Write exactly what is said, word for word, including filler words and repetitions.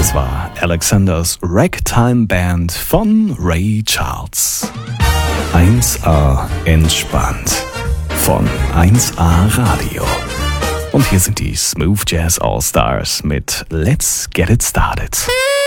Das war Alexanders Ragtime Band von Ray Charles. eins A entspannt von eins A Radio. Und hier sind die Smooth Jazz All Stars mit Let's Get It Started.